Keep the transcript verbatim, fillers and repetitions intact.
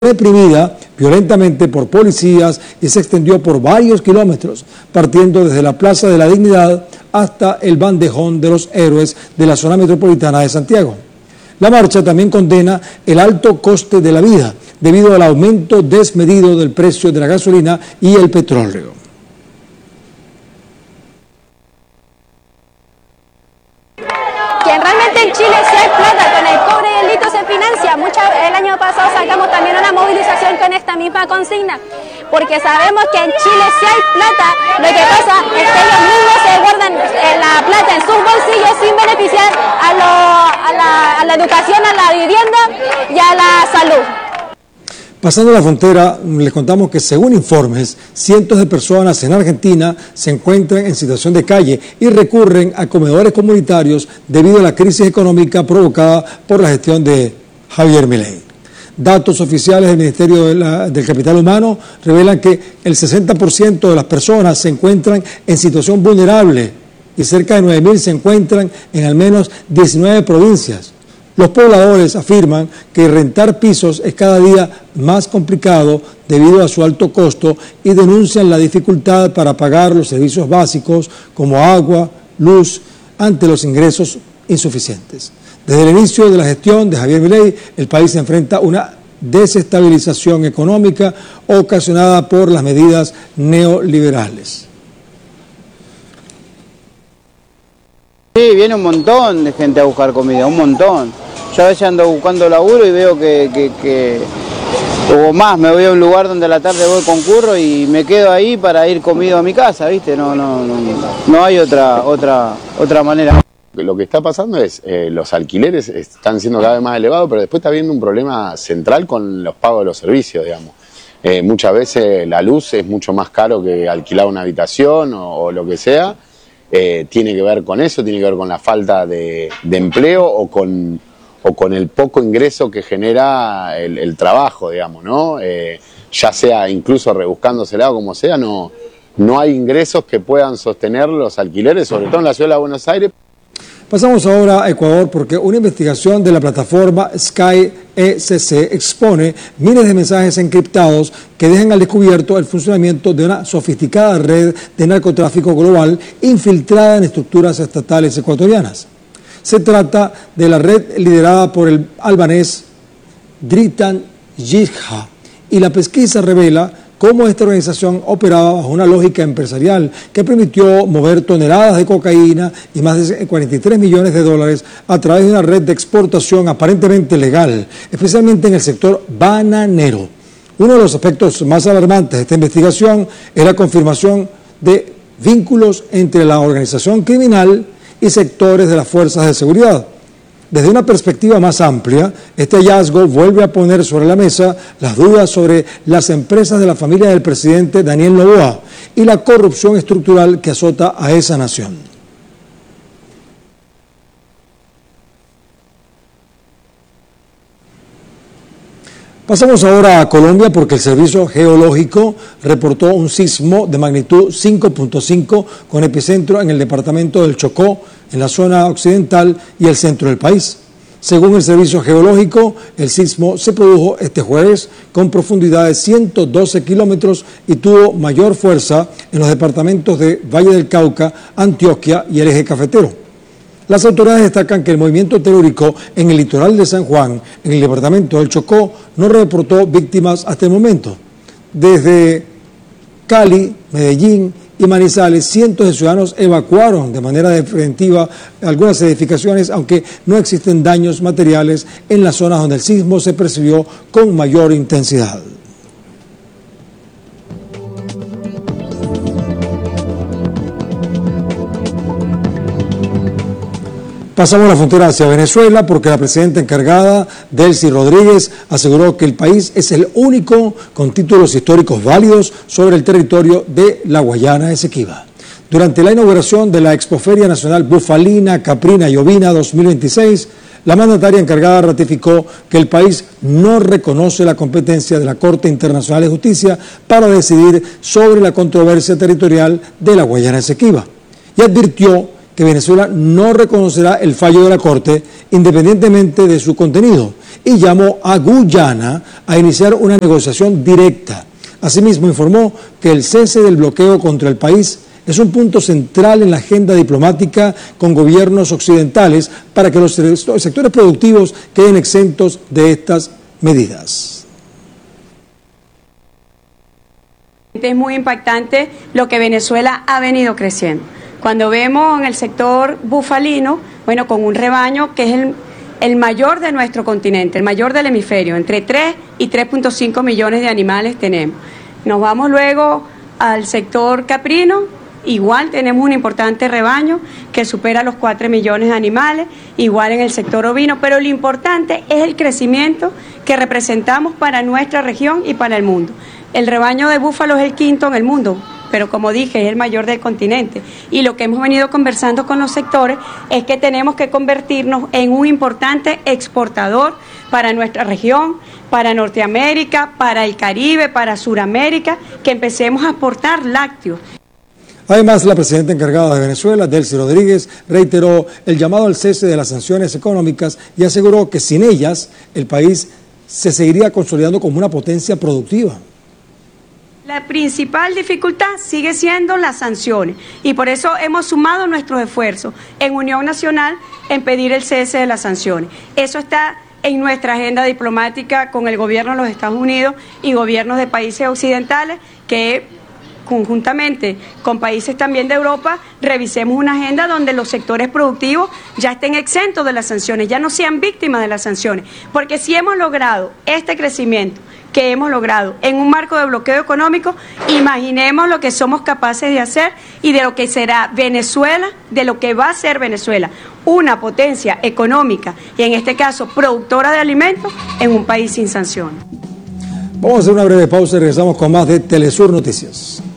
reprimida violentamente por policías y se extendió por varios kilómetros, partiendo desde la Plaza de la Dignidad hasta el Bandejón de los Héroes de la zona metropolitana de Santiago. La marcha también condena el alto coste de la vida debido al aumento desmedido del precio de la gasolina y el petróleo. Que realmente en Chile sí hay plata, con el cobre y el litio se financia. Mucha, el año pasado sacamos también una movilización con esta misma consigna, porque sabemos que en Chile sí hay plata. Lo que pasa es que ellos mismos se guardan la plata en sus bolsillos sin beneficiar a, lo, a, la, a la educación, a la vivienda y a la salud. Pasando la frontera, les contamos que según informes, cientos de personas en Argentina se encuentran en situación de calle y recurren a comedores comunitarios debido a la crisis económica provocada por la gestión de Javier Milei. Datos oficiales del Ministerio de la, del Capital Humano revelan que el sesenta por ciento de las personas se encuentran en situación vulnerable y cerca de nueve mil se encuentran en al menos diecinueve provincias. Los pobladores afirman que rentar pisos es cada día más complicado debido a su alto costo y denuncian la dificultad para pagar los servicios básicos como agua, luz, ante los ingresos insuficientes. Desde el inicio de la gestión de Javier Milei, el país se enfrenta a una desestabilización económica ocasionada por las medidas neoliberales. Sí, viene un montón de gente a buscar comida, un montón. Yo a veces ando buscando laburo y veo que, que, que o más, me voy a un lugar donde a la tarde voy concurro y me quedo ahí para ir comido a mi casa, ¿viste? No, no, no, no hay otra, otra, otra manera. Lo que está pasando es eh, los alquileres están siendo cada vez más elevados, pero después está habiendo un problema central con los pagos de los servicios, digamos. Eh, muchas veces la luz es mucho más caro que alquilar una habitación o, o lo que sea. Eh, tiene que ver con eso, tiene que ver con la falta de, de empleo o con, o con el poco ingreso que genera el, el trabajo, digamos, ¿no? Eh, ya sea incluso rebuscándosela o como sea, no, no hay ingresos que puedan sostener los alquileres, sobre todo en la ciudad de Buenos Aires. Pasamos ahora a Ecuador porque una investigación de la plataforma Sky E C C expone miles de mensajes encriptados que dejan al descubierto el funcionamiento de una sofisticada red de narcotráfico global infiltrada en estructuras estatales ecuatorianas. Se trata de la red liderada por el albanés Dritan Yilha y la pesquisa revela cómo esta organización operaba bajo una lógica empresarial que permitió mover toneladas de cocaína y más de cuarenta y tres millones de dólares a través de una red de exportación aparentemente legal, especialmente en el sector bananero. Uno de los aspectos más alarmantes de esta investigación es la confirmación de vínculos entre la organización criminal y sectores de las fuerzas de seguridad. Desde una perspectiva más amplia, este hallazgo vuelve a poner sobre la mesa las dudas sobre las empresas de la familia del presidente Daniel Noboa y la corrupción estructural que azota a esa nación. Pasamos ahora a Colombia porque el Servicio Geológico reportó un sismo de magnitud cinco punto cinco con epicentro en el departamento del Chocó, en la zona occidental y el centro del país. Según el Servicio Geológico, el sismo se produjo este jueves con profundidad de ciento doce kilómetros y tuvo mayor fuerza en los departamentos de Valle del Cauca, Antioquia y el Eje Cafetero. Las autoridades destacan que el movimiento telúrico en el litoral de San Juan, en el departamento del Chocó, no reportó víctimas hasta el momento. Desde Cali, Medellín y Manizales, cientos de ciudadanos evacuaron de manera preventiva algunas edificaciones, aunque no existen daños materiales en las zonas donde el sismo se percibió con mayor intensidad. Pasamos la frontera hacia Venezuela porque la presidenta encargada, Delcy Rodríguez, aseguró que el país es el único con títulos históricos válidos sobre el territorio de la Guayana Esequiba. Durante la inauguración de la Expoferia Nacional Bufalina, Caprina y Ovina dos mil veintiséis, la mandataria encargada ratificó que el país no reconoce la competencia de la Corte Internacional de Justicia para decidir sobre la controversia territorial de la Guayana Esequiba y advirtió que Venezuela no reconocerá el fallo de la Corte independientemente de su contenido y llamó a Guyana a iniciar una negociación directa. Asimismo, informó que el cese del bloqueo contra el país es un punto central en la agenda diplomática con gobiernos occidentales para que los sectores productivos queden exentos de estas medidas. Es muy impactante lo que Venezuela ha venido creciendo. Cuando vemos en el sector bufalino, bueno, con un rebaño que es el, el mayor de nuestro continente, el mayor del hemisferio, entre tres y tres punto cinco millones de animales tenemos. Nos vamos luego al sector caprino, igual tenemos un importante rebaño que supera los cuatro millones de animales, igual en el sector ovino, pero lo importante es el crecimiento que representamos para nuestra región y para el mundo. El rebaño de búfalos es el quinto en el mundo, pero como dije, es el mayor del continente. Y lo que hemos venido conversando con los sectores es que tenemos que convertirnos en un importante exportador para nuestra región, para Norteamérica, para el Caribe, para Suramérica, que empecemos a exportar lácteos. Además, la presidenta encargada de Venezuela, Delcy Rodríguez, reiteró el llamado al cese de las sanciones económicas y aseguró que sin ellas el país se seguiría consolidando como una potencia productiva. La principal dificultad sigue siendo las sanciones y por eso hemos sumado nuestros esfuerzos en Unión Nacional en pedir el cese de las sanciones. Eso está en nuestra agenda diplomática con el gobierno de los Estados Unidos y gobiernos de países occidentales que conjuntamente con países también de Europa revisemos una agenda donde los sectores productivos ya estén exentos de las sanciones, ya no sean víctimas de las sanciones, porque si hemos logrado este crecimiento que hemos logrado en un marco de bloqueo económico, imaginemos lo que somos capaces de hacer y de lo que será Venezuela, de lo que va a ser Venezuela, una potencia económica y en este caso productora de alimentos en un país sin sanciones. Vamos a hacer una breve pausa y regresamos con más de Telesur Noticias.